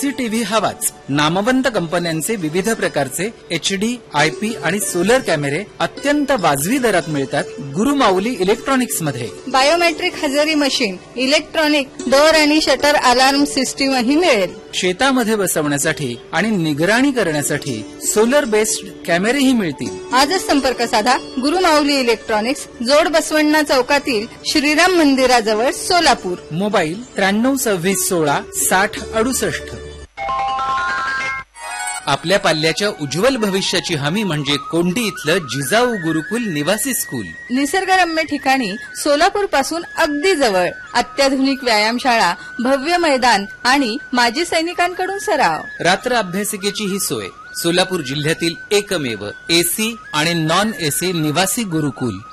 AC TV हवाच. नामवंत कंपन्यांचे विविध प्रकारचे HD, IP आणि सोलर कॅमेरे अत्यंत वाजवी दरात मिळतात गुरुमाऊली इलेक्ट्रॉनिक्स मध्ये. बायोमेट्रिक हजेरी मशीन, इलेक्ट्रॉनिक डोअर आणि शटर अलार्म सिस्टीमही मिळेल. शेतामध्ये बसवण्यासाठी आणि निगराणी करण्यासाठी सोलर बेस्ड कॅमेरेही मिळतील. आजच संपर्क साधा. गुरुमाऊली इलेक्ट्रॉनिक्स, जोड बसवण्णा चौकातील श्रीराम मंदिराजवळ, सोलापूर. मोबाईल 9326166068. आपल्या पाल्याच्या उज्ज्वल भविष्याची हमी म्हणजे कोंडी इथलं जिजाऊ गुरुकुल निवासी स्कूल. निसर्गरम्य ठिकाणी सोलापूर पासून अगदी जवळ. अत्याधुनिक व्यायामशाळा, भव्य मैदान आणि माजी सैनिकांकडून सराव. रात्र अभ्यासिकेची ही सोय. सोलापूर जिल्ह्यातील एकमेव AC आणि नॉन AC निवासी गुरुकुल.